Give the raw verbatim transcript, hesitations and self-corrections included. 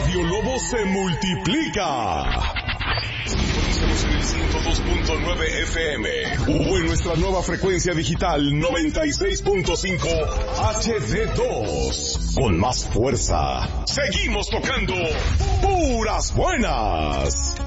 Radio Lobo se multiplica. Estamos en el ciento dos punto nueve F M o en nuestra nueva frecuencia digital noventa y seis punto cinco H D dos. Con más fuerza, seguimos tocando puras buenas.